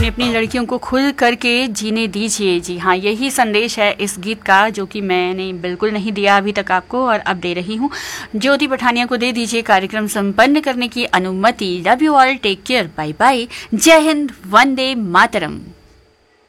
अपनी लड़कियों को खुल करके जीने दीजिए। जी हाँ, यही संदेश है इस गीत का, जो कि मैंने बिल्कुल नहीं दिया अभी तक आपको और अब दे रही हूँ। ज्योति पठानिया को दे दीजिए कार्यक्रम संपन्न करने की अनुमति। Love you all, take care, bye bye, जय हिंद, वंदे मातरम।